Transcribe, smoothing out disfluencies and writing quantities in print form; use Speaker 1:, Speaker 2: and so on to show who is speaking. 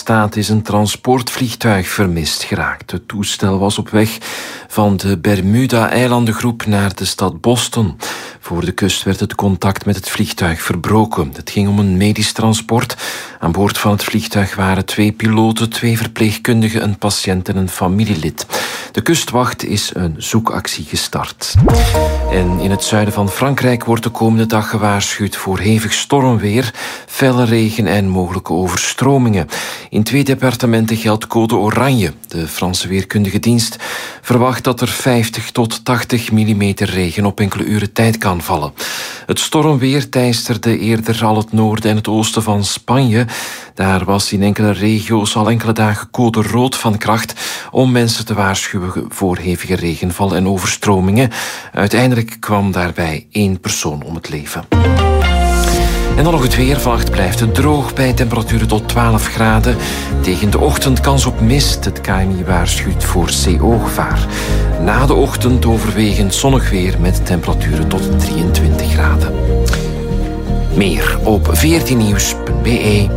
Speaker 1: Staten is een transportvliegtuig vermist geraakt. Het toestel was op weg van de Bermuda-eilandengroep naar de stad Boston. Voor de kust werd het contact met het vliegtuig verbroken. Het ging om een medisch transport. Aan boord van het vliegtuig waren 2 piloten, 2 verpleegkundigen, een patiënt en een familielid. De kustwacht is een zoekactie gestart. En in het zuiden van Frankrijk wordt de komende dag gewaarschuwd voor hevig stormweer, felle regen en mogelijke overstromingen. In 2 departementen geldt code oranje. De Franse weerkundige dienst verwacht dat er 50 tot 80 millimeter regen op enkele uren tijd kan vallen. Het stormweer teisterde eerder al het noorden en het oosten van Spanje. Daar was in enkele regio's al enkele dagen code rood van kracht om mensen te waarschuwen voor hevige regenval en overstromingen. Uiteindelijk kwam daarbij 1 persoon om het leven. En dan nog het weer. Vannacht blijft het droog bij temperaturen tot 12 graden. Tegen de ochtend kans op mist. Het KNMI waarschuwt voor CO-gevaar. Na de ochtend overwegend zonnig weer met temperaturen tot 23 graden. Meer op 14nieuws.be.